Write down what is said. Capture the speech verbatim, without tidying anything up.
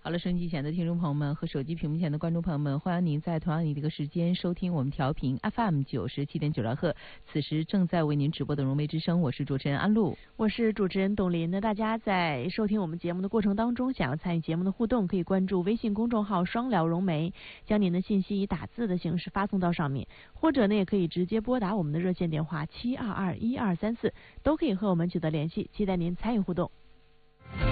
好了，收音机前的听众朋友们和手机屏幕前的观众朋友们，欢迎您在同样的这个时间收听我们调频 F M 九十七点九兆赫。此时正在为您直播的融媒之声，我是主持人安露， 我是主持人董林。那大家在收听我们节目的过程当中，想要参与节目的互动，可以关注微信公众号双聊融媒，将您的信息以打字的形式发送到上面，或者呢也可以直接拨打我们的热线电话七二二一二三四，都可以和我们取得联系，期待您参与互动。